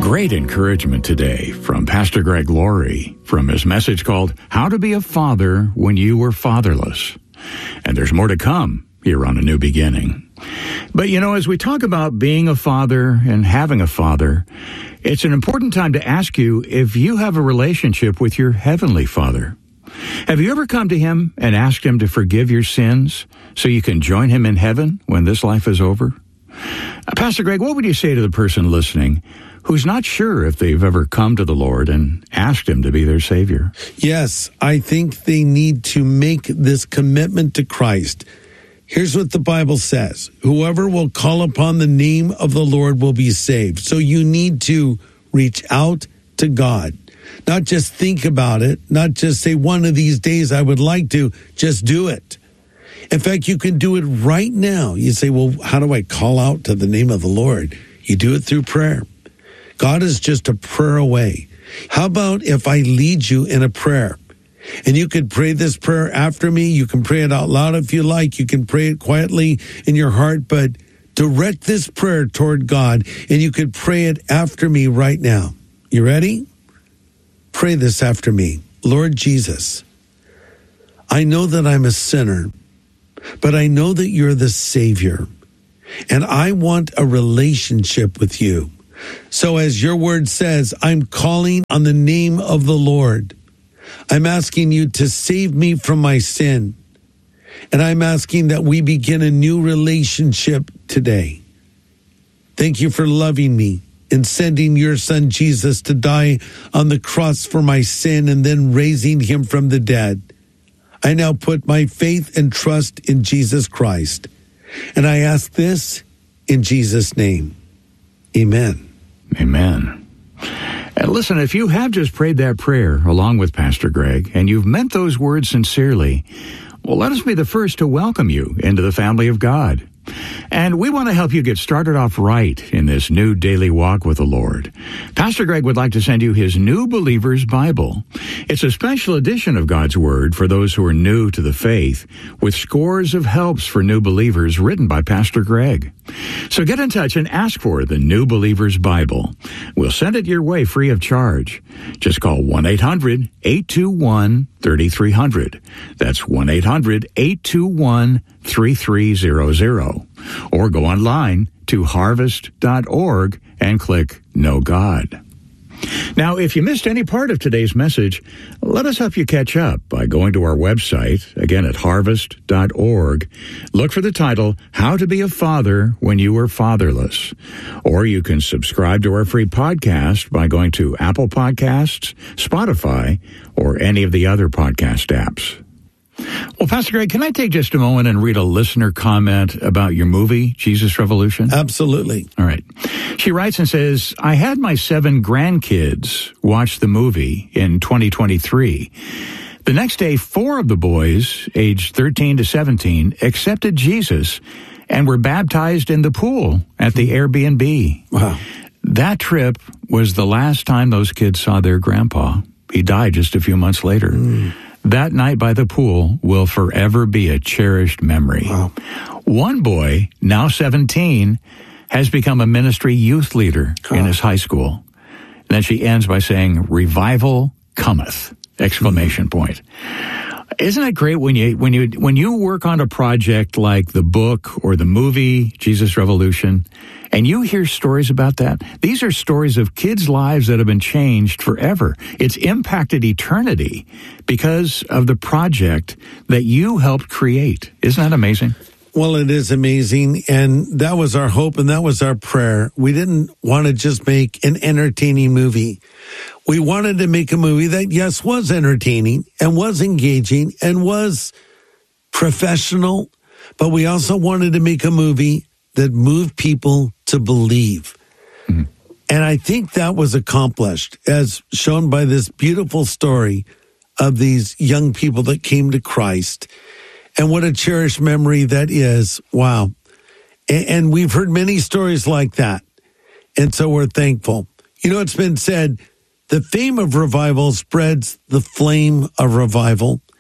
Great encouragement today from Pastor Greg Laurie from his message called How to Be a Father When You Were Fatherless. And there's more to come here on A New Beginning. But as we talk about being a father and having a father, it's an important time to ask you if you have a relationship with your Heavenly Father. Have you ever come to Him and asked Him to forgive your sins so you can join Him in heaven when this life is over? Pastor Greg, what would you say to the person listening who's not sure if they've ever come to the Lord and asked Him to be their Savior? Yes, I think they need to make this commitment to Christ. Here's what the Bible says. Whoever will call upon the name of the Lord will be saved. So you need to reach out to God. Not just think about it, not just say one of these days I would like to, just do it. In fact, you can do it right now. You say, well, how do I call out to the name of the Lord? You do it through prayer. God is just a prayer away. How about if I lead you in a prayer? And you could pray this prayer after me. You can pray it out loud if you like. You can pray it quietly in your heart, but direct this prayer toward God, and you could pray it after me right now. You ready? Pray this after me. Lord Jesus, I know that I'm a sinner, but I know that you're the Savior, and I want a relationship with you. So as your word says, I'm calling on the name of the Lord. I'm asking you to save me from my sin. And I'm asking that we begin a new relationship today. Thank you for loving me and sending your son Jesus to die on the cross for my sin and then raising him from the dead. I now put my faith and trust in Jesus Christ. And I ask this in Jesus' name. Amen. Amen. And listen, if you have just prayed that prayer along with Pastor Greg, and you've meant those words sincerely, well, let us be the first to welcome you into the family of God. And we want to help you get started off right in this new daily walk with the Lord. Pastor Greg would like to send you his New Believer's Bible. It's a special edition of God's Word for those who are new to the faith, with scores of helps for new believers written by Pastor Greg. So get in touch and ask for the New Believer's Bible. We'll send it your way free of charge. Just call 1-800-821-3300. That's 1-800-821-3300. Or go online to harvest.org and click Know God. Now, if you missed any part of today's message, let us help you catch up by going to our website, again at harvest.org. Look for the title, How to Be a Father When You Were Fatherless. Or you can subscribe to our free podcast by going to Apple Podcasts, Spotify, or any of the other podcast apps. Well, Pastor Greg, can I take just a moment and read a listener comment about your movie, Jesus Revolution? Absolutely. All right. She writes and says, I had my 7 grandkids watch the movie in 2023. The next day, 4 of the boys, aged 13 to 17, accepted Jesus and were baptized in the pool at the Airbnb. Wow. That trip was the last time those kids saw their grandpa. He died just a few months later. That night by the pool will forever be a cherished memory. Wow. One boy, now 17, has become a ministry youth leader in his high school. And then she ends by saying, "Revival cometh!" Exclamation point. Isn't it great when you work on a project like the book or the movie Jesus Revolution, and you hear stories about that? These are stories of kids' lives that have been changed forever. It's impacted eternity because of the project that you helped create. Isn't that amazing? Well, it is amazing, and that was our hope, and that was our prayer. We didn't want to just make an entertaining movie. We wanted to make a movie that, yes, was entertaining, and was engaging, and was professional, but we also wanted to make a movie that moved people to believe. Mm-hmm. And I think that was accomplished, as shown by this beautiful story of these young people that came to Christ. And what a cherished memory that is. Wow. And we've heard many stories like that. And so we're thankful. You know, it's been said, the fame of revival spreads the flame of revival.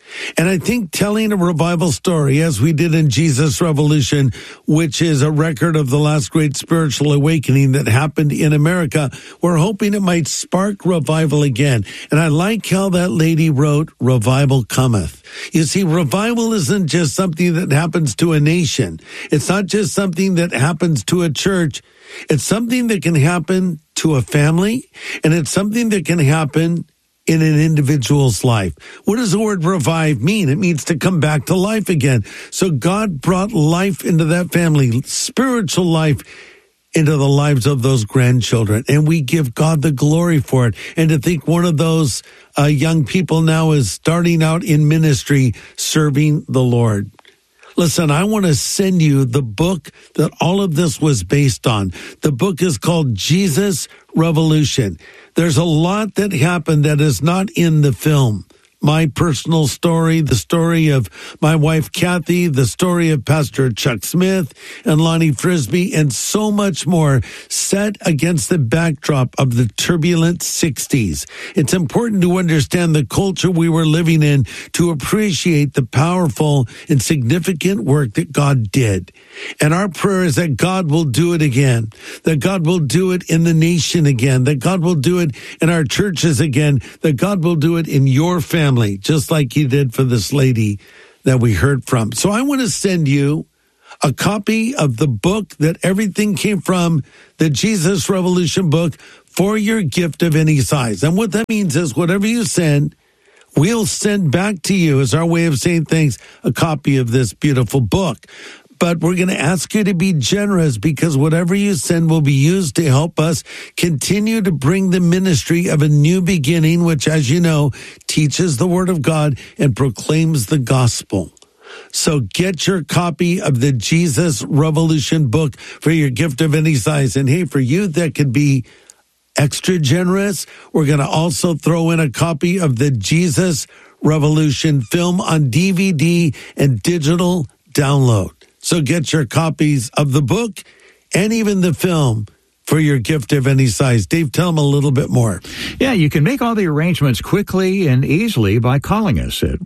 And I think telling a revival story, as we did in Jesus Revolution, which is a record of the last great spiritual awakening that happened in America, we're hoping it might spark revival again. And I like how that lady wrote, "Revival cometh." You see, revival isn't just something that happens to a nation. It's not just something that happens to a church. It's something that can happen to a family, and it's something that can happen in an individual's life. What does the word revive mean? It means to come back to life again. So God brought life into that family, spiritual life into the lives of those grandchildren. And we give God the glory for it. And to think one of those young people now is starting out in ministry, serving the Lord. Listen, I want to send you the book that all of this was based on. The book is called Jesus Revolution. There's a lot that happened that is not in the film. My personal story, the story of my wife, Kathy, the story of Pastor Chuck Smith and Lonnie Frisbee, and so much more set against the backdrop of the turbulent 60s. It's important to understand the culture we were living in to appreciate the powerful and significant work that God did. And our prayer is that God will do it again, that God will do it in the nation again, that God will do it in our churches again, that God will do it in your family, just like he did for this lady that we heard from. So I want to send you a copy of the book that everything came from, the Jesus Revolution book, for your gift of any size. And what that means is whatever you send, we'll send back to you, as our way of saying thanks, a copy of this beautiful book. But we're going to ask you to be generous, because whatever you send will be used to help us continue to bring the ministry of A New Beginning, which, as you know, teaches the Word of God and proclaims the gospel. So get your copy of the Jesus Revolution book for your gift of any size. And hey, for you that could be extra generous, we're going to also throw in a copy of the Jesus Revolution film on DVD and digital download. So get your copies of the book and even the film for your gift of any size. Dave, tell them a little bit more. Yeah, you can make all the arrangements quickly and easily by calling us at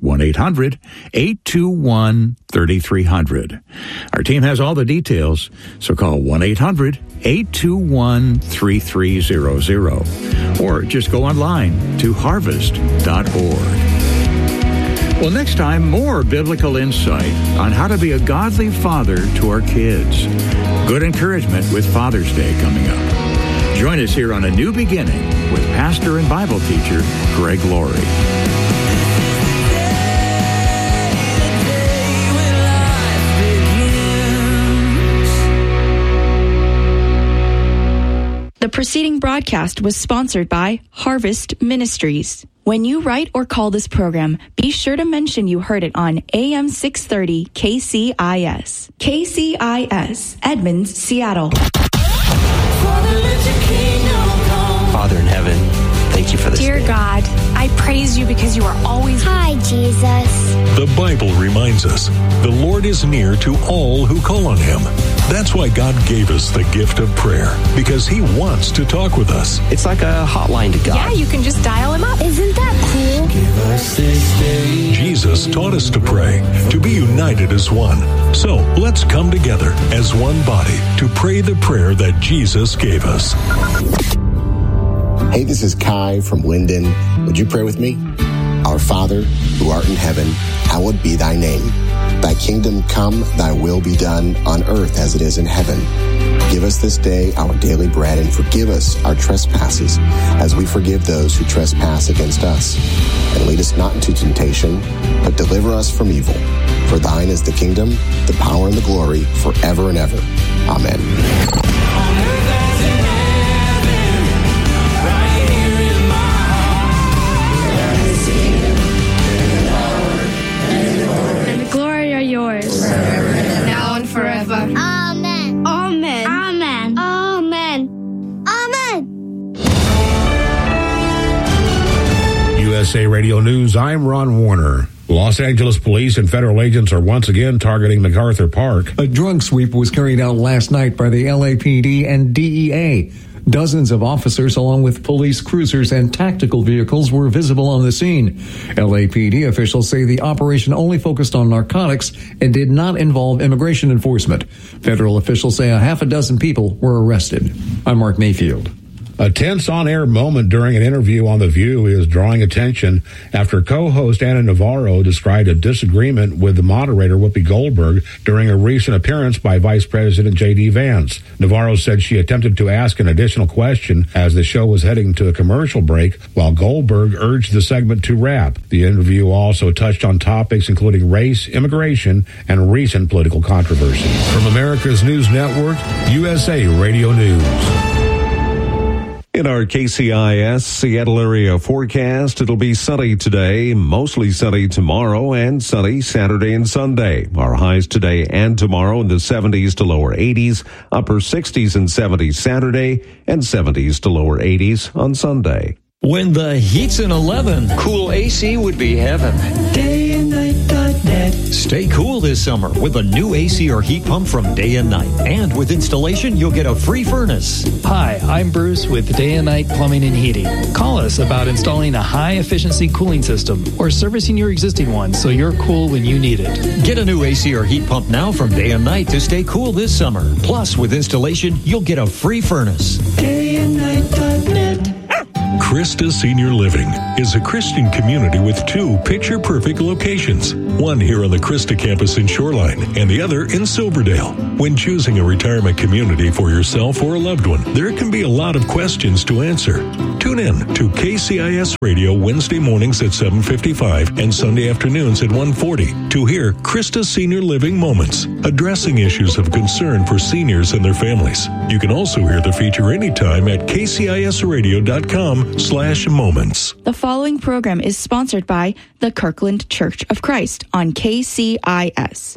1-800-821-3300. Our team has all the details, so call 1-800-821-3300 or just go online to harvest.org. Well, next time, more biblical insight on how to be a godly father to our kids. Good encouragement with Father's Day coming up. Join us here on A New Beginning with pastor and Bible teacher Greg Laurie. The preceding broadcast was sponsored by Harvest Ministries. When you write or call this program, be sure to mention you heard it on AM 630 KCIS. KCIS, Edmonds, Seattle. Father in heaven, thank you for this Dear day. God, I praise you because you are always... Hi, Jesus. The Bible reminds us the Lord is near to all who call on him. That's why God gave us the gift of prayer, because he wants to talk with us. It's like a hotline to God. Yeah, you can just dial him up. Isn't that cool? Jesus taught us to pray, to be united as one. So let's come together as one body to pray the prayer that Jesus gave us. Hey, this is Kai from Linden. Would you pray with me? Our Father, who art in heaven, hallowed be thy name. Thy kingdom come, thy will be done on earth as it is in heaven. Give us this day our daily bread, and forgive us our trespasses as we forgive those who trespass against us. And lead us not into temptation, but deliver us from evil. For thine is the kingdom, the power, and the glory forever and ever. Amen. Now and forever. Amen. Amen. Amen. Amen. Amen. USA Radio News, I'm Ron Warner. Los Angeles police and federal agents are once again targeting MacArthur Park. A drug sweep was carried out last night by the LAPD and DEA. Dozens of officers, along with police cruisers and tactical vehicles, were visible on the scene. LAPD officials say the operation only focused on narcotics and did not involve immigration enforcement. Federal officials say a half a dozen people were arrested. I'm Mark Mayfield. A tense on-air moment during an interview on The View is drawing attention after co-host Ana Navarro described a disagreement with the moderator Whoopi Goldberg during a recent appearance by Vice President J.D. Vance. Navarro said she attempted to ask an additional question as the show was heading to a commercial break, while Goldberg urged the segment to wrap. The interview also touched on topics including race, immigration, and recent political controversy. From America's News Network, USA Radio News. In our KCIS Seattle area forecast, it'll be sunny today, mostly sunny tomorrow, and sunny Saturday and Sunday. Our highs today and tomorrow in the 70s to lower 80s, upper 60s and 70s Saturday, and 70s to lower 80s on Sunday. When the heat's in 11, cool AC would be heaven. DayandNight.net. Stay cool this summer with a new AC or heat pump from Day and Night. And with installation, you'll get a free furnace. Hi, I'm Bruce with Day and Night Plumbing and Heating. Call us about installing a high-efficiency cooling system or servicing your existing one so you're cool when you need it. Get a new AC or heat pump now from Day and Night to stay cool this summer. Plus, with installation, you'll get a free furnace. DayandNight.net. Christa Senior Living is a Christian community with two picture-perfect locations, one here on the Christa campus in Shoreline and the other in Silverdale. When choosing a retirement community for yourself or a loved one, there can be a lot of questions to answer. Tune in to KCIS Radio Wednesday mornings at 7:55 and Sunday afternoons at 1:40 to hear Christa Senior Living Moments, addressing issues of concern for seniors and their families. You can also hear the feature anytime at kcisradio.com/moments. The following program is sponsored by the Kirkland Church of Christ on KCIS.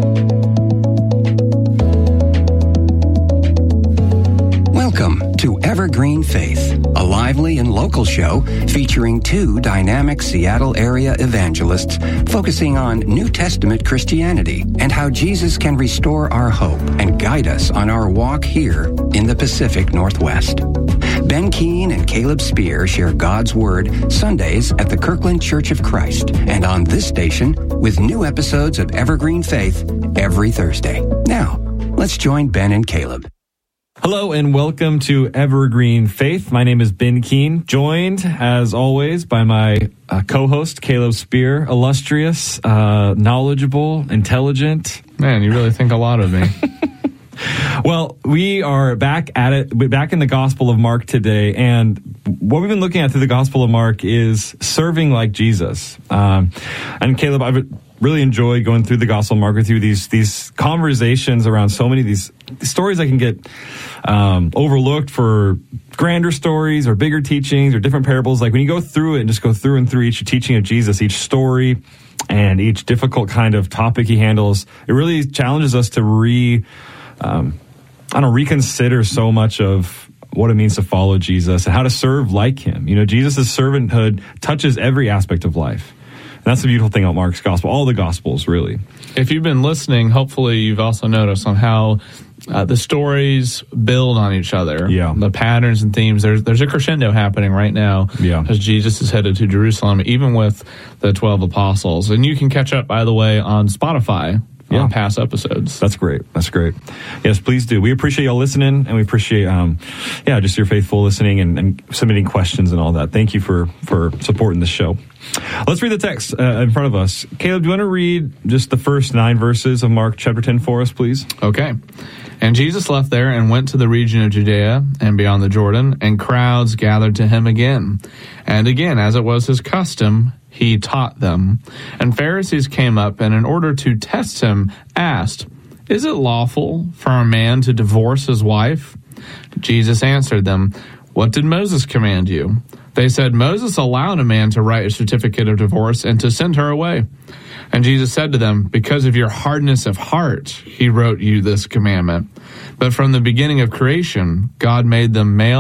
Welcome to Evergreen Faith, a lively and local show featuring two dynamic Seattle area evangelists focusing on New Testament Christianity and how Jesus can restore our hope and guide us on our walk here in the Pacific Northwest. Ben Keene and Caleb Spear share God's Word Sundays at the Kirkland Church of Christ and on this station with new episodes of Evergreen Faith every Thursday. Now, let's join Ben and Caleb. Hello and welcome to Evergreen Faith. My name is Ben Keene, joined as always by my co-host Caleb Spear, illustrious, knowledgeable, intelligent. Man, you really think a lot of me. Well, we are back at it, back in the Gospel of Mark today, and what we've been looking at through the Gospel of Mark is serving like Jesus. And Caleb, I've really enjoyed going through the Gospel of Mark with you, these conversations around so many of these stories that can get overlooked for grander stories or bigger teachings or different parables. Like when you go through it and just go through and through each teaching of Jesus, each story and each difficult kind of topic he handles, it really challenges us to reconsider so much of what it means to follow Jesus and how to serve like him. You know, Jesus' servanthood touches every aspect of life. And that's the beautiful thing about Mark's gospel, all the gospels, really. If you've been listening, hopefully you've also noticed on how the stories build on each other. Yeah. The patterns and themes. There's a crescendo happening right now as Jesus is headed to Jerusalem, even with the 12 apostles. And you can catch up, by the way, on Spotify. On past episodes. That's great. Yes, please do. We appreciate y'all listening, and we appreciate, just your faithful listening and submitting questions and all that. Thank you for supporting the show. Let's read the text in front of us. Caleb, do you want to read just the first 9 verses of Mark chapter 10 for us, please? Okay. And Jesus left there and went to the region of Judea and beyond the Jordan, and crowds gathered to him again. And again, as it was his custom, he taught them. And Pharisees came up, and in order to test him, asked, "Is it lawful for a man to divorce his wife?" Jesus answered them, "What did Moses command you?" They said, "Moses allowed a man to write a certificate of divorce and to send her away." And Jesus said to them, "Because of your hardness of heart, he wrote you this commandment. But from the beginning of creation, God made them male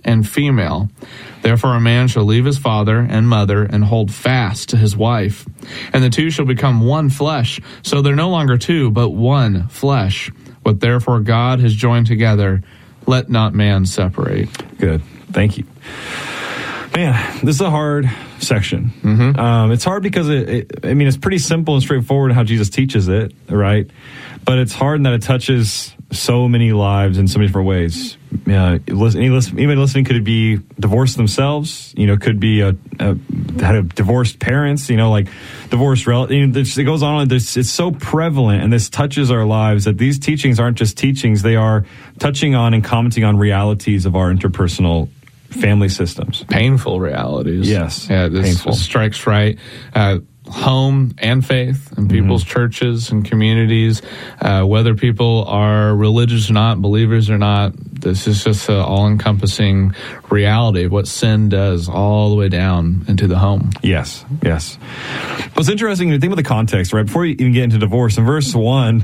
and female. Therefore a man shall leave his father and mother and hold fast to his wife, and the two shall become one flesh. So they're no longer two, but one flesh. What therefore God has joined together, let not man separate. Good. Thank you. Man, this is a hard section. It's hard because it's pretty simple and straightforward how Jesus teaches it, right? But it's hard in that it touches so many lives in so many different ways. Anybody listening could be divorced themselves, could be had divorced parents, like divorced relatives. It goes on. It's so prevalent, and this touches our lives that these teachings aren't just teachings. They are touching on and commenting on realities of our interpersonal family systems. Painful realities. Yes. Yeah, this painful. Strikes right. Home and faith and people's churches and communities, whether people are religious or not, believers or not, this is just an all-encompassing reality of what sin does all the way down into the home. Yes. What's interesting, you think about the context, right? Before you even get into divorce, in verse 1,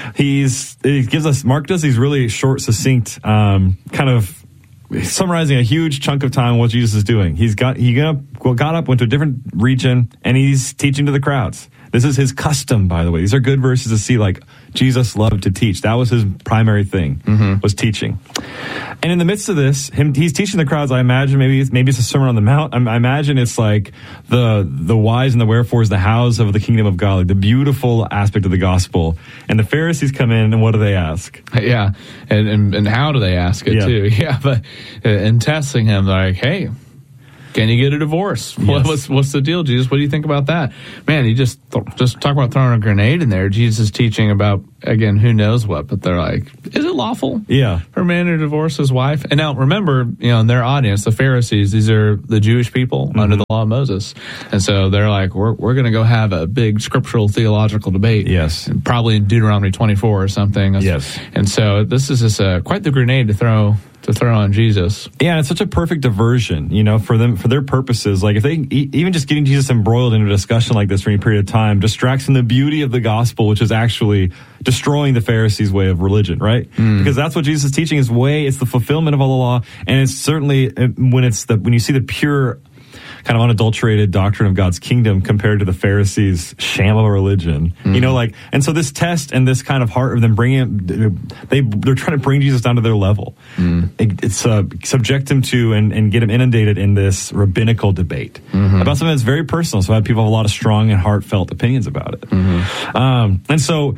Mark does these really short, succinct, kind of summarizing a huge chunk of time what Jesus is doing. He got up, went to a different region, and he's teaching to the crowds. This is his custom, by the way. These are good verses to see, like, Jesus loved to teach. That was his primary thing, was teaching. And in the midst of this, he's teaching the crowds. I imagine maybe it's a Sermon on the Mount. I imagine it's like the whys and the wherefores, the hows of the kingdom of God, like the beautiful aspect of the gospel. And the Pharisees come in, and what do they ask? Yeah, and how do they ask it too? Yeah, but in testing him, they're like, hey, can you get a divorce? Yes. What's the deal, Jesus? What do you think about that? Man, you just talk about throwing a grenade in there. Jesus is teaching about, again, who knows what, but they're like, is it lawful for a man to divorce his wife? And now remember, in their audience, the Pharisees, these are the Jewish people under the law of Moses. And so they're like, we're going to go have a big scriptural theological debate. Yes. Probably in Deuteronomy 24 or something. Yes. And so this is just quite the grenade to throw on Jesus. Yeah, it's such a perfect diversion, for them, for their purposes. Like, if they, even just getting Jesus embroiled in a discussion like this for any period of time distracts from the beauty of the gospel, which is actually destroying the Pharisees' way of religion, right? Because that's what Jesus is teaching, it's the fulfillment of all the law, and it's certainly, when you see the pure, kind of unadulterated doctrine of God's kingdom compared to the Pharisees' sham of a religion, and so this test and this kind of heart of them they're trying to bring Jesus down to their level. It's subject him to and get him inundated in this rabbinical debate about something that's very personal. So people have a lot of strong and heartfelt opinions about it. And so,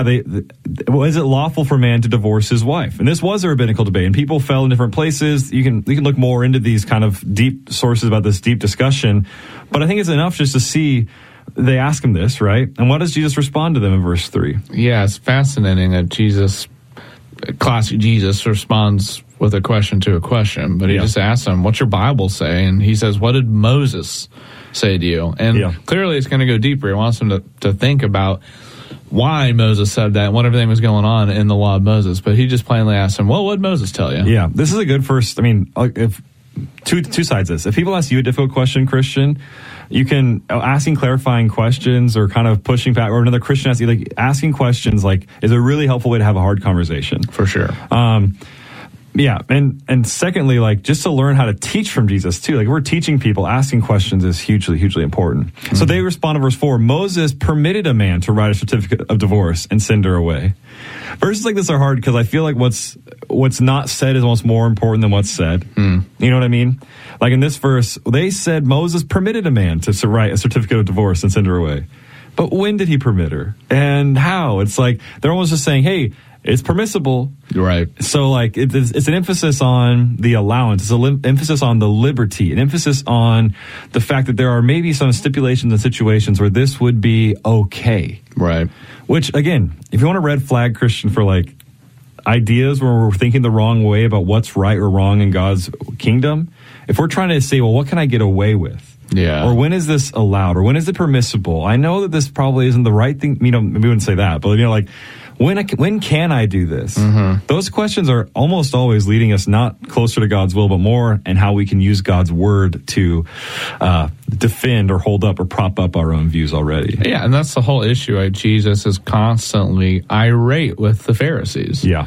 is it lawful for a man to divorce his wife? And this was a rabbinical debate, and people fell in different places. You can look more into these kind of deep sources about this deep discussion, but I think it's enough just to see they ask him this, right? And what does Jesus respond to them in verse 3? Yeah, it's fascinating that classic Jesus responds with a question to a question, but he just asks them, what's your Bible say? And he says, what did Moses say to you? And clearly it's going to go deeper. He wants them to think about why Moses said that and what everything was going on in the law of Moses. But he just plainly asked him, well, what did Moses tell you? Yeah, this is a good first, if two sides of this. If people ask you a difficult question, Christian, you can asking clarifying questions or kind of pushing back, or another Christian asks you, like, asking questions is a really helpful way to have a hard conversation. For sure. And secondly, just to learn how to teach from Jesus too. Like, we're teaching people, asking questions is hugely, hugely important. So they respond to verse 4, Moses permitted a man to write a certificate of divorce and send her away. Verses like this are hard because I feel like what's not said is almost more important than what's said. You know what I mean? Like in this verse, they said Moses permitted a man to write a certificate of divorce and send her away. But when did he permit her? And how? It's like they're almost just saying, hey, it's permissible. Right. So it's an emphasis on the allowance. It's an emphasis on the liberty, an emphasis on the fact that there are maybe some stipulations and situations where this would be okay. Right. Which, again, if you want a red flag, Christian, for ideas where we're thinking the wrong way about what's right or wrong in God's kingdom, if we're trying to say, well, what can I get away with? Yeah. Or when is this allowed? Or when is it permissible? I know that this probably isn't the right thing. Maybe we wouldn't say that, but when can I do this? Those questions are almost always leading us not closer to God's will, but more and how we can use God's word to defend or hold up or prop up our own views already. Yeah, and that's the whole issue. Right? Jesus is constantly irate with the Pharisees. Yeah.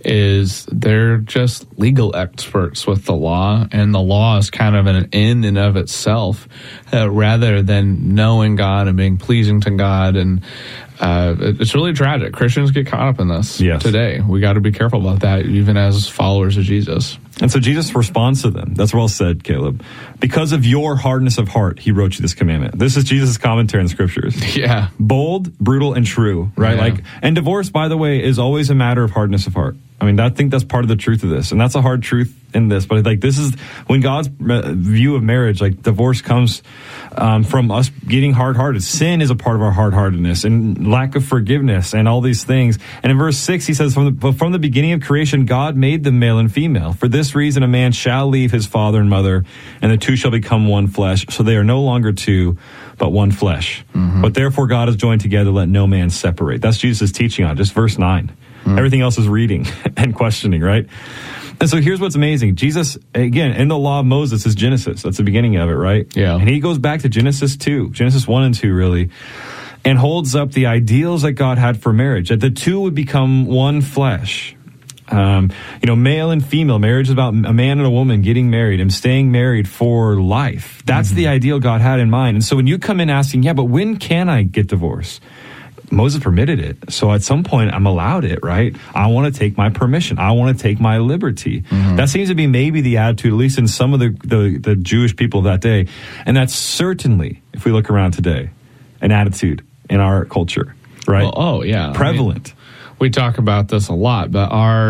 is they're just legal experts with the law, and the law is kind of an in and of itself, rather than knowing God and being pleasing to God. And it's really tragic. Christians get caught up in this today. We got to be careful about that, even as followers of Jesus. And so Jesus responds to them. That's well said, Caleb. Because of your hardness of heart, he wrote you this commandment. This is Jesus' commentary in the scriptures. Yeah. Bold, brutal, and true, right? Yeah. And divorce, by the way, is always a matter of hardness of heart. I mean, I think that's part of the truth of this. And that's a hard truth in this. But this is when God's view of marriage, divorce comes from us getting hard-hearted. Sin is a part of our hard-heartedness and lack of forgiveness and all these things. And in verse 6, he says, from the beginning of creation, God made them male and female. For this reason, a man shall leave his father and mother, and the two shall become one flesh. So they are no longer two, but one flesh. Mm-hmm. But therefore God is joined together, let no man separate. That's Jesus' teaching on just verse 9. Mm-hmm. Everything else is reading and questioning, right? And so here's what's amazing. Jesus, again, in the law of Moses is Genesis. That's the beginning of it, right? Yeah. And he goes back to Genesis 2, Genesis 1 and 2, really, and holds up the ideals that God had for marriage, that the two would become one flesh. Male and female, marriage is about a man and a woman getting married and staying married for life. That's the ideal God had in mind. And so when you come in asking, but when can I get divorced? Moses permitted it. So at some point, I'm allowed it, right? I want to take my permission. I want to take my liberty. Mm-hmm. That seems to be maybe the attitude, at least in some of the Jewish people of that day. And that's certainly, if we look around today, an attitude in our culture, right? Well, prevalent. I mean, we talk about this a lot, but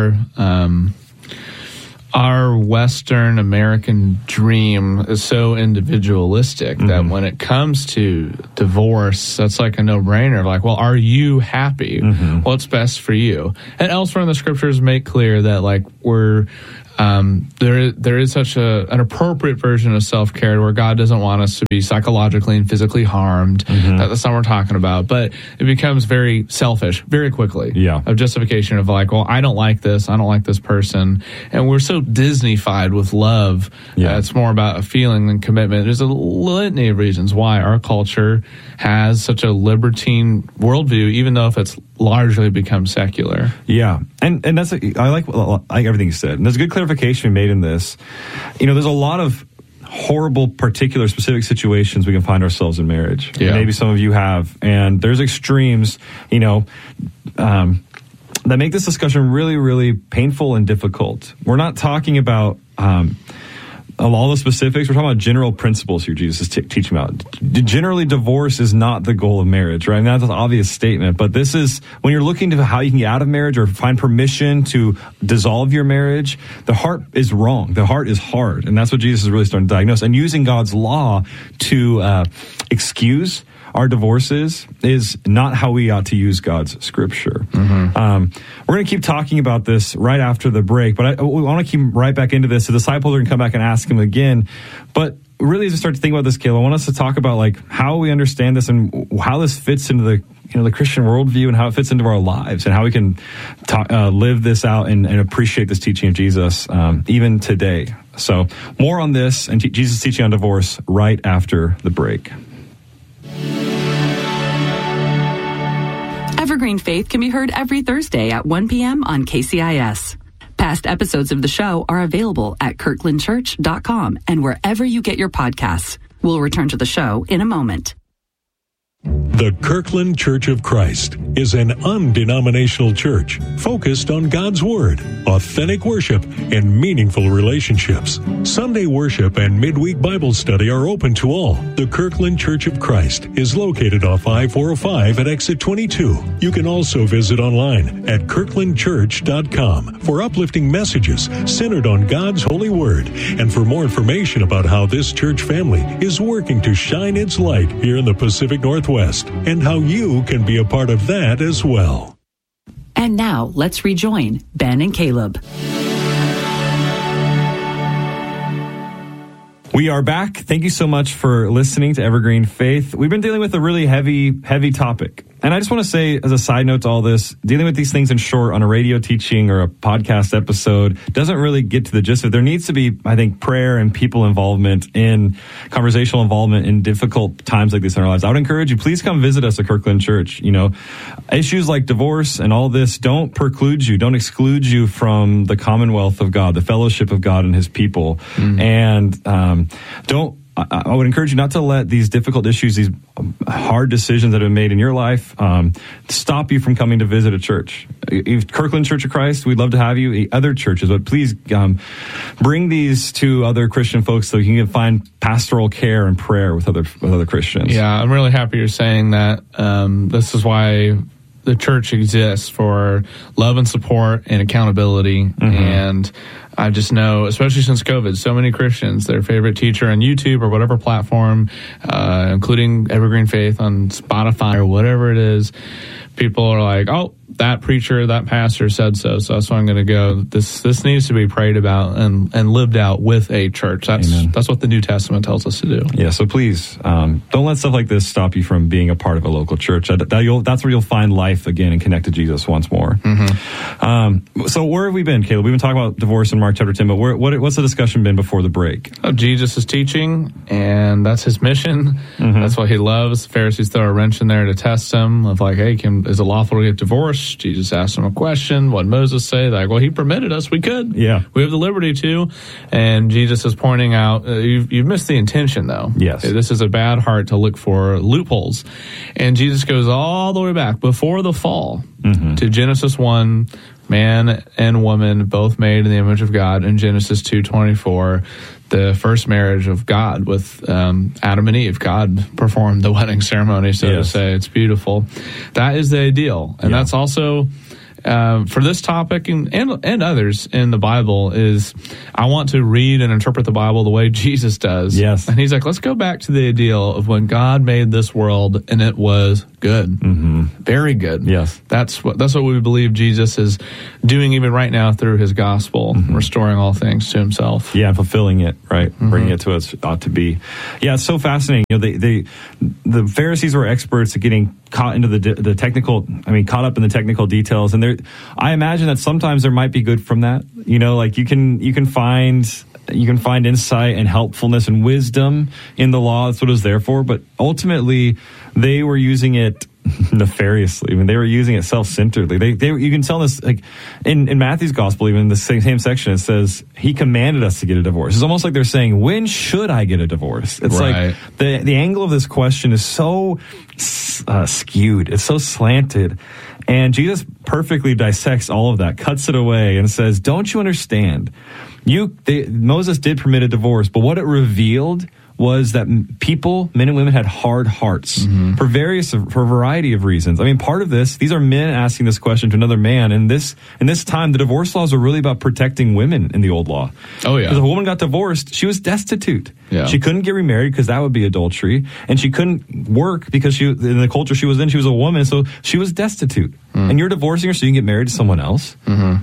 our Western American dream is so individualistic that when it comes to divorce, that's like a no-brainer. Like, well, are you happy? What's best for you? And elsewhere in the scriptures make clear that we're there is such an appropriate version of self-care where God doesn't want us to be psychologically and physically harmed. That's not what we're talking about. But it becomes very selfish very quickly. Yeah. Of justification of I don't like this. I don't like this person. And we're so Disney-fied with love. Yeah. It's more about a feeling than commitment. There's a litany of reasons why our culture has such a libertine worldview, even though if it's largely become secular. Yeah. And that's, I like everything you said. And there's a good clarification we made in this. There's a lot of horrible, particular, specific situations we can find ourselves in marriage. Yeah. Maybe some of you have. And there's extremes, that make this discussion really, really painful and difficult. We're not talking about all the specifics. We're talking about general principles here Jesus is teaching about. Generally, divorce is not the goal of marriage, right? And that's an obvious statement. But this is, when you're looking to how you can get out of marriage or find permission to dissolve your marriage, the heart is wrong. The heart is hard. And that's what Jesus is really starting to diagnose. And using God's law to excuse our divorces is not how we ought to use God's scripture. We're going to keep talking about this right after the break, but we want to keep right back into this. The disciples are going to come back and ask him again. But really, as we start to think about this, Caleb, I want us to talk about how we understand this and how this fits into the Christian worldview and how it fits into our lives and how we can live this out and appreciate this teaching of Jesus even today. So more on this and Jesus' teaching on divorce right after the break. Evergreen Faith can be heard every Thursday at 1 p.m. on KCIS. Past episodes of the show are available at kirklandchurch.com and wherever you get your podcasts. We'll return to the show in a moment. The Kirkland Church of Christ is an undenominational church focused on God's Word, authentic worship, and meaningful relationships. Sunday worship and midweek Bible study are open to all. The Kirkland Church of Christ is located off I-405 at exit 22. You can also visit online at kirklandchurch.com for uplifting messages centered on God's holy Word and for more information about how this church family is working to shine its light here in the Pacific Northwest and how you can be a part of that as well. And now let's rejoin Ben and Caleb. We are back. Thank you so much for listening to Evergreen Faith. We've been dealing with a really heavy topic. And I just want to say, as a side note to all this, dealing with these things in short on a radio teaching or a podcast episode doesn't really get to the gist of it. There needs to be, I think, prayer and people involvement in conversational involvement in difficult times like this in our lives. I would encourage you, please come visit us at Kirkland Church. You know, issues like divorce and all this don't preclude you, don't exclude you from the commonwealth of God, the fellowship of God and his people. And I would encourage you not to let these difficult issues, these hard decisions that have been made in your life, stop you from coming to visit a church. Kirkland Church of Christ, we'd love to have you. Other churches, but please bring these to other Christian folks so you can find pastoral care and prayer with other Christians. Yeah, I'm really happy you're saying that. This is why the church exists, for love and support and accountability. And I just know, especially since COVID, so many Christians, their favorite teacher on YouTube or whatever platform, including Evergreen Faith on Spotify or whatever it is, people are like, oh, that preacher, that pastor said so that's why I'm going to go. This needs to be prayed about and lived out with a church. That's what the New Testament tells us to do. Yeah, so please, don't let stuff like this stop you from being a part of a local church. That's where you'll find life again and connect to Jesus once more. So where have we been, Caleb? We've been talking about divorce in Mark chapter 10, but what's the discussion been before the break? Jesus is teaching, and that's his mission. That's what he loves. The Pharisees throw a wrench in there to test him of like, hey, is it lawful to get divorced? Jesus asked him a question. What did Moses say? Like, well, he permitted us. We could. Yeah. We have the liberty to. And Jesus is pointing out, you've missed the intention, though. Yes. This is a bad heart to look for loopholes. And Jesus goes all the way back before the fall to Genesis 1, man and woman both made in the image of God, in Genesis 2:24. The first marriage of God with Adam and Eve. God performed the wedding ceremony, so to say. It's beautiful. That is the ideal. And that's also, for this topic and others in the Bible, is I want to read and interpret the Bible the way Jesus does. Yes. And he's like, let's go back to the ideal of when God made this world and it was good. Very good. Yes. That's what we believe Jesus is doing even right now through his gospel, restoring all things to himself. Yeah, fulfilling it, right? Bringing it to what it ought to be. Yeah, it's so fascinating. You know, the Pharisees were experts at getting caught into the technical, caught up in the technical details. And I imagine that sometimes there might be good from that. You know, like you can find insight and helpfulness and wisdom in the law. That's what it was there for. But ultimately, they were using it nefariously. They were using it self-centeredly. You can tell this, like in Matthew's gospel, even in the same section, it says he commanded us to get a divorce. It's almost like they're saying, when should I get a divorce? It's like the angle of this question is so skewed. It's so slanted. And Jesus perfectly dissects all of that, cuts it away, and says, don't you understand? Moses did permit a divorce, but what it revealed was that people, men and women, had hard hearts for a variety of reasons. Part of these are men asking this question to another man. And in this time, the divorce laws are really about protecting women in the old law. Oh, yeah. Because if a woman got divorced, she was destitute. Yeah. She couldn't get remarried because that would be adultery. And she couldn't work because in the culture she was in, she was a woman. So she was destitute. And you're divorcing her so you can get married to someone else.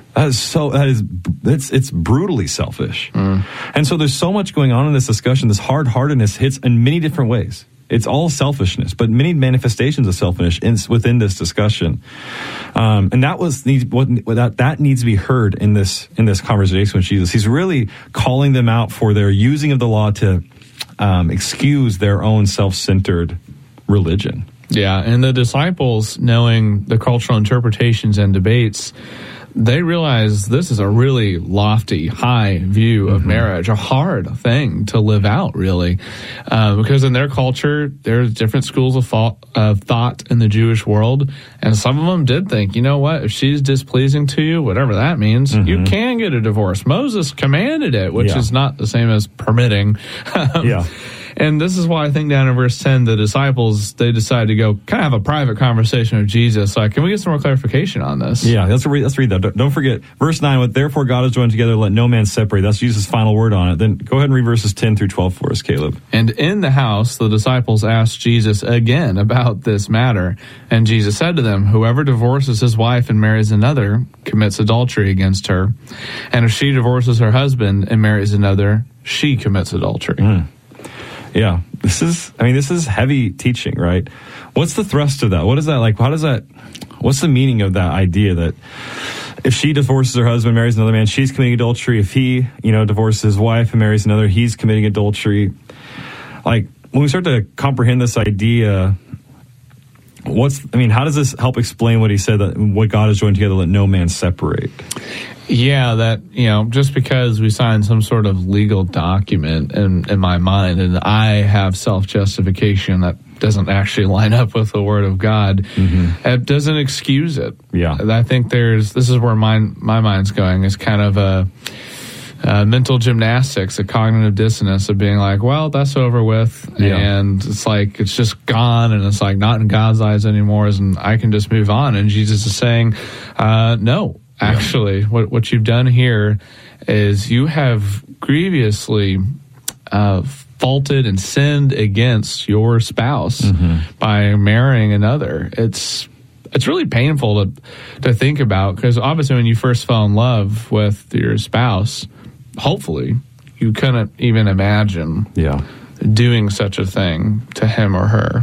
It's brutally selfish. And so there's so much going on in this discussion. This hard-heartedness hits in many different ways. It's all selfishness, but many manifestations of selfishness within this discussion. And that needs to be heard in this conversation with Jesus. He's really calling them out for their using of the law to excuse their own self-centered religion. Yeah, and the disciples, knowing the cultural interpretations and debates, they realize this is a really lofty, high view of marriage, a hard thing to live out, really. Because in their culture, there's different schools of thought in the Jewish world, and some of them did think, you know what, if she's displeasing to you, whatever that means, you can get a divorce. Moses commanded it, which is not the same as permitting. And this is why I think down in verse 10, the disciples, they decide to go kind of have a private conversation with Jesus. Like, can we get some more clarification on this? Yeah, let's read that. Don't forget, verse 9, therefore God has joined together, let no man separate. That's Jesus' final word on it. Then go ahead and read verses 10 through 12 for us, Caleb. And in the house, the disciples asked Jesus again about this matter. And Jesus said to them, whoever divorces his wife and marries another commits adultery against her. And if she divorces her husband and marries another, she commits adultery. Yeah, this is heavy teaching, right? What's the thrust of that? What is that like? What's the meaning of that idea that if she divorces her husband, marries another man, she's committing adultery? If he, divorces his wife and marries another, he's committing adultery. Like, when we start to comprehend this idea, how does this help explain what he said, that what God has joined together, let no man separate? Yeah, that, just because we sign some sort of legal document in my mind, and I have self-justification that doesn't actually line up with the Word of God, it doesn't excuse it. Yeah. I think this is where my mind's going, is kind of a mental gymnastics, a cognitive dissonance of being like, well, that's over with, and it's like, it's just gone, and it's like not in God's eyes anymore, and I can just move on. And Jesus is saying, no, actually, what you've done here is you have grievously faulted and sinned against your spouse by marrying another. It's really painful to think about, because obviously when you first fell in love with your spouse, hopefully you couldn't even imagine doing such a thing to him or her.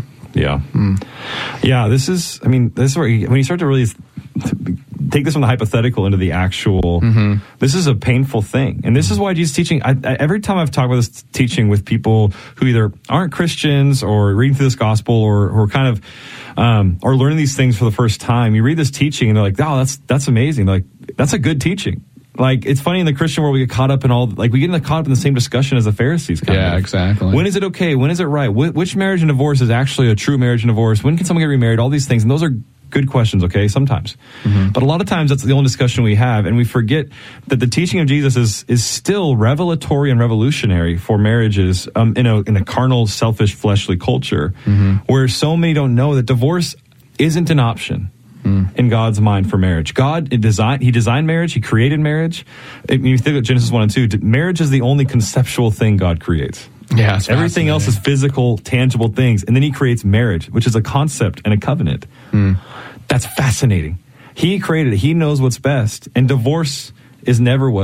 This is where when you start to really take this from the hypothetical into the actual, this is a painful thing. And this is why Jesus' teaching, every time I've talked about this teaching with people who either aren't Christians or reading through this gospel or kind of, or learning these things for the first time, you read this teaching and they're like, oh, that's amazing. Like, that's a good teaching. Like, it's funny in the Christian world, we get caught up in caught up in the same discussion as the Pharisees. Exactly. When is it okay? When is it right? Which marriage and divorce is actually a true marriage and divorce? When can someone get remarried? All these things. And those are good questions, okay, sometimes. But a lot of times that's the only discussion we have, and we forget that the teaching of Jesus is still revelatory and revolutionary for marriages in a carnal, selfish, fleshly culture, where so many don't know that divorce isn't an option in God's mind for marriage. He designed marriage, he created marriage. If you think of Genesis 1 and 2, marriage is the only conceptual thing God creates. Yeah, everything else is physical, tangible things. And then he creates marriage, which is a concept and a covenant. That's fascinating. He created it. He knows what's best. And divorce is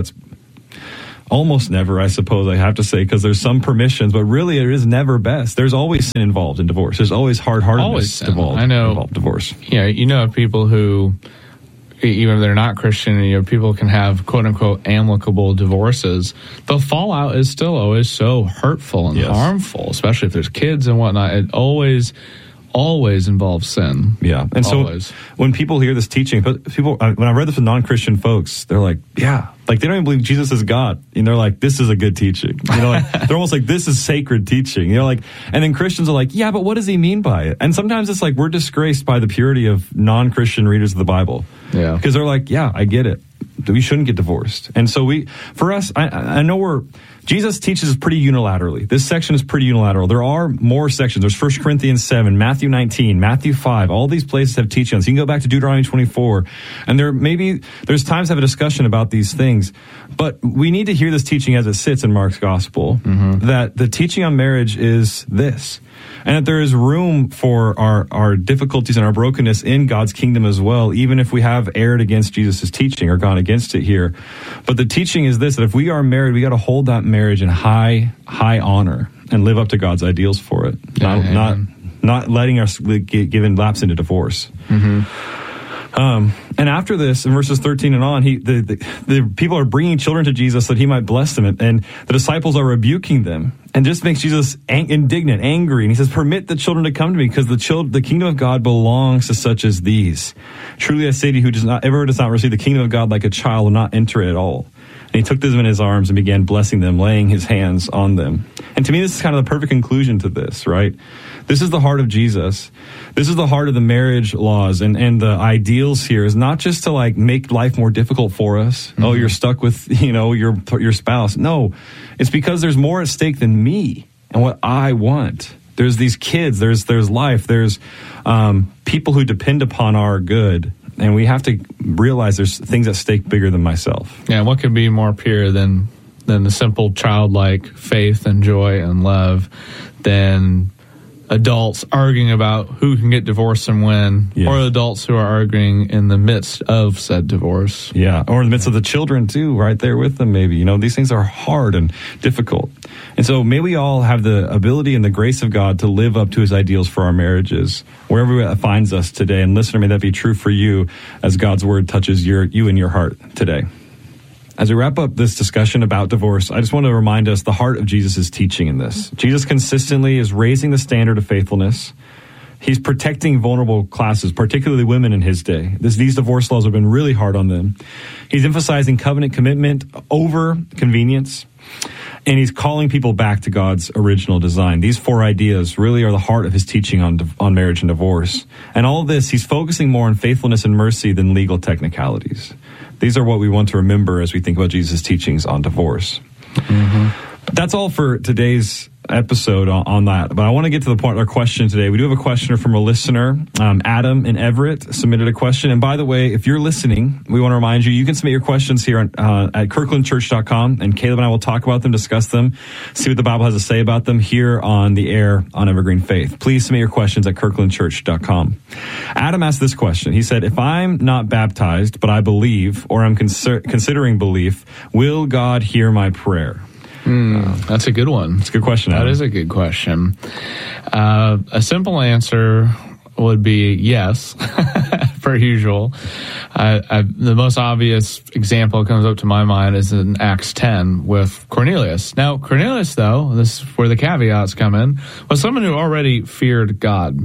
almost never, I suppose I have to say, because there's some permissions, but really it is never best. There's always sin involved in divorce. There's always hard-heartedness involved. I know. Involved divorce. Yeah, people who, even if they're not Christian, people can have quote-unquote amicable divorces. The fallout is still always so hurtful and harmful, especially if there's kids and whatnot. It always involves sin. Yeah. And always. So when people hear this teaching, when I read this with non-Christian folks, they're like, like they don't even believe Jesus is God. And they're like, this is a good teaching. They're almost like, this is sacred teaching. And then Christians are like, yeah, but what does he mean by it? And sometimes it's like, we're disgraced by the purity of non-Christian readers of the Bible. Yeah. Because they're like, yeah, I get it. We shouldn't get divorced. And so I know Jesus teaches pretty unilaterally. This section is pretty unilateral. There are more sections. There's 1 Corinthians 7, Matthew 19, Matthew 5. All these places have teachings. You can go back to Deuteronomy 24. And there's times to have a discussion about these things. But we need to hear this teaching as it sits in Mark's gospel, that the teaching on marriage is this. And that there is room for our difficulties and our brokenness in God's kingdom as well, even if we have erred against Jesus' teaching or gone against it here. But the teaching is this, that if we are married, we got to hold that marriage in high honor and live up to God's ideals for it. Not letting us give lapse into divorce. And after this, in verses 13 and on, the people are bringing children to Jesus that he might bless them, and the disciples are rebuking them, and just makes Jesus indignant, angry. And he says, "Permit the children to come to me, because the kingdom of God belongs to such as these. Truly I say to you, who does not receive the kingdom of God like a child will not enter it at all." And he took them in his arms and began blessing them, laying his hands on them. And to me, this is kind of the perfect conclusion to this, right? This is the heart of Jesus. This is the heart of the marriage laws and the ideals here, is not just to make life more difficult for us. Oh, you're stuck with, your spouse. No, it's because there's more at stake than me and what I want. There's these kids, there's life, there's people who depend upon our good. And we have to realize there's things at stake bigger than myself. Yeah, what could be more pure than the simple childlike faith and joy and love than adults arguing about who can get divorced and when, or adults who are arguing in the midst of said divorce. Yeah, or in the midst of the children too, right there with them maybe. You know, these things are hard and difficult. And so may we all have the ability and the grace of God to live up to his ideals for our marriages, wherever it finds us today. And listener, may that be true for you as God's word touches you and your heart today. As we wrap up this discussion about divorce, I just want to remind us the heart of Jesus' teaching in this. Jesus consistently is raising the standard of faithfulness. He's protecting vulnerable classes, particularly women in his day. These divorce laws have been really hard on them. He's emphasizing covenant commitment over convenience. And he's calling people back to God's original design. These 4 ideas really are the heart of his teaching on marriage and divorce. And all of this, he's focusing more on faithfulness and mercy than legal technicalities. These are what we want to remember as we think about Jesus' teachings on divorce. But that's all for today's episode on that. But I want to get to the point of our question today. We do have a questioner from a listener. Adam in Everett submitted a question. And by the way, if you're listening, we want to remind you, you can submit your questions here at kirklandchurch.com, and Caleb and I will talk about them, discuss them, see what the Bible has to say about them here on the air on Evergreen Faith. Please submit your questions at kirklandchurch.com. Adam asked this question. He said, if I'm not baptized, but I believe, or I'm considering belief, will God hear my prayer? That's a good one. It's a good question. That is a good question. A simple answer would be yes, per usual. The most obvious example that comes up to my mind is in Acts 10 with Cornelius. Now, Cornelius, though, this is where the caveats come in, was someone who already feared God.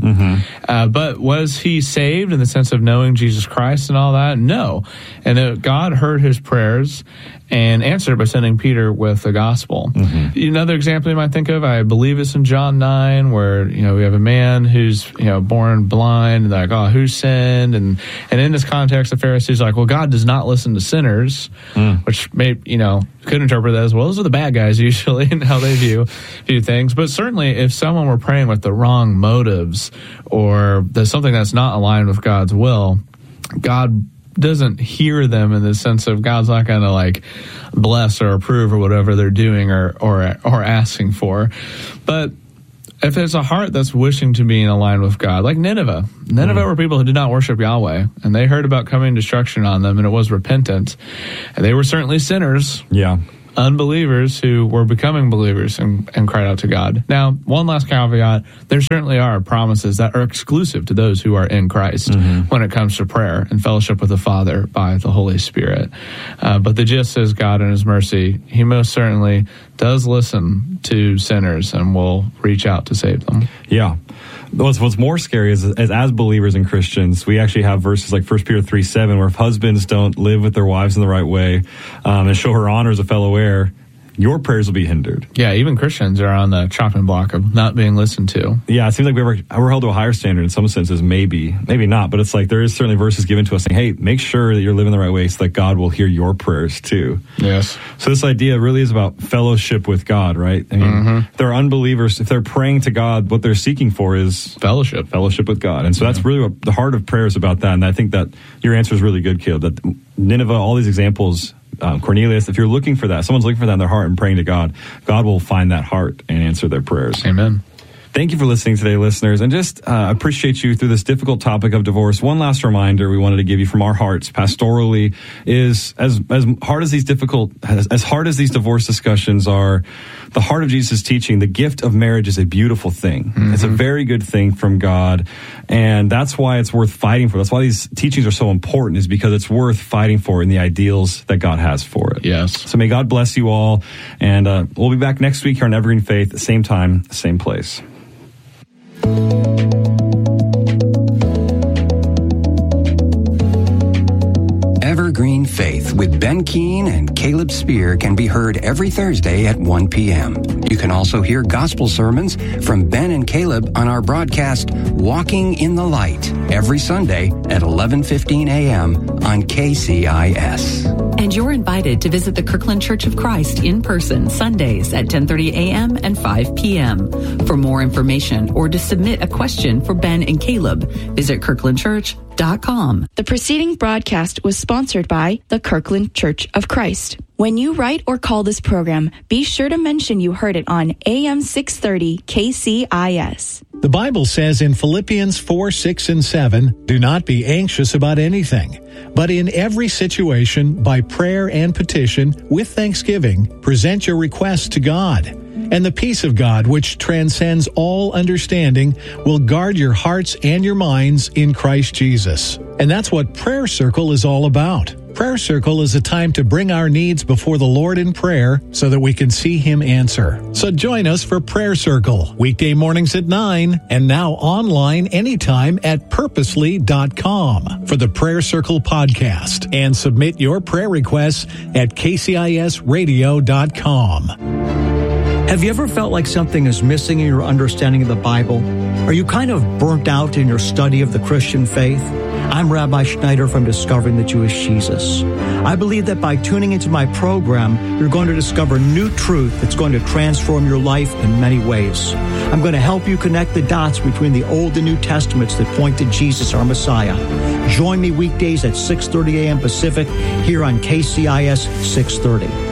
But was he saved in the sense of knowing Jesus Christ and all that? No. And God heard his prayers and answered by sending Peter with the gospel. Another example you might think of, I believe it's in John 9, where, we have a man who's, born blind, and like, oh, who sinned? And in this context, the Pharisees are like, well, God does not listen to sinners, which could interpret that as, well, those are the bad guys usually, and how they view things. But certainly, if someone were praying with the wrong motives, or there's something that's not aligned with God's will, God doesn't hear them in the sense of God's not going to bless or approve or whatever they're doing or asking for. But if it's a heart that's wishing to be in aligned with God, like Nineveh were people who did not worship Yahweh, and they heard about coming destruction on them, and it was repentance. And they were certainly sinners. Yeah. Unbelievers who were becoming believers and cried out to God. Now, one last caveat, there certainly are promises that are exclusive to those who are in Christ when it comes to prayer and fellowship with the Father by the Holy Spirit. But the gist is God in his mercy, he most certainly does listen to sinners and will reach out to save them. Yeah. What's more scary is as believers and Christians, we actually have verses like 1 Peter 3:7, where if husbands don't live with their wives in the right way and show her honor as a fellow heir, your prayers will be hindered. Yeah, even Christians are on the chopping block of not being listened to. Yeah, it seems like we're held to a higher standard in some senses, maybe not, but it's like there is certainly verses given to us saying, hey, make sure that you're living the right way so that God will hear your prayers too. Yes. So this idea really is about fellowship with God, right? I mean, if they're unbelievers, if they're praying to God, what they're seeking for is fellowship with God. And so that's really what the heart of prayer is about that. And I think that your answer is really good, Caleb, that Nineveh, all these examples, Cornelius, if you're looking for that, someone's looking for that in their heart and praying to God, God will find that heart and answer their prayers. Amen. Thank you for listening today, listeners, and just appreciate you through this difficult topic of divorce. One last reminder we wanted to give you from our hearts pastorally is as hard as these divorce discussions are, the heart of Jesus' teaching, the gift of marriage is a beautiful thing. It's a very good thing from God, and that's why it's worth fighting for. That's why these teachings are so important, is because it's worth fighting for in the ideals that God has for it. Yes. So may God bless you all, and we'll be back next week here on Evergreen Faith, same time, same place. Evergreen Faith with Ben Keene and Caleb Spear can be heard every Thursday at 1 p.m. You can also hear gospel sermons from Ben and Caleb on our broadcast Walking in the Light every Sunday at 11:15 a.m. on KCIS. And you're invited to visit the Kirkland Church of Christ in person Sundays at 10:30 a.m. and 5 p.m. For more information or to submit a question for Ben and Caleb, visit kirklandchurch.com. The preceding broadcast was sponsored by the Kirkland Church of Christ. When you write or call this program, be sure to mention you heard it on AM 630 KCIS. The Bible says in Philippians 4, 6, and 7, "Do not be anxious about anything, but in every situation, by prayer and petition, with thanksgiving, present your requests to God. And the peace of God, which transcends all understanding, will guard your hearts and your minds in Christ Jesus." And that's what Prayer Circle is all about. Prayer Circle is a time to bring our needs before the Lord in prayer so that we can see Him answer. So join us for Prayer Circle, weekday mornings at 9, and now online anytime at purposely.com for the Prayer Circle podcast, and submit your prayer requests at kcisradio.com. Have you ever felt like something is missing in your understanding of the Bible? Are you kind of burnt out in your study of the Christian faith? I'm Rabbi Schneider from Discovering the Jewish Jesus. I believe that by tuning into my program, you're going to discover new truth that's going to transform your life in many ways. I'm going to help you connect the dots between the Old and New Testaments that point to Jesus, our Messiah. Join me weekdays at 6:30 a.m. Pacific here on KCIS 630.